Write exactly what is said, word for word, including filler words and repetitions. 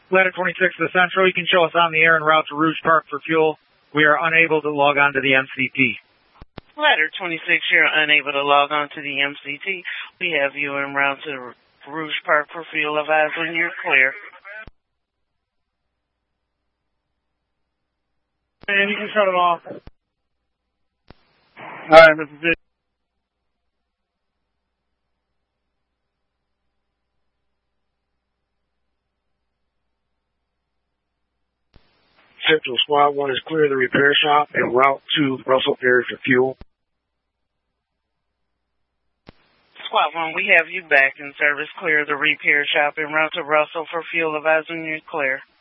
Ladder twenty-six to Central, you can show us on the air en route to Rouge Park for fuel. We are unable to log on to the M C T. Ladder twenty-six, you're unable to log on to the M C T. We have you en route to Rouge Park for fuel. Advise when you're clear. And you can shut it off. Alright, this is it. Central Squad one is clear of the repair shop en route to Russell Ferry for fuel. Squad one, we have you back in service. Clear of the repair shop en route to Russell for fuel. Advise when you're clear.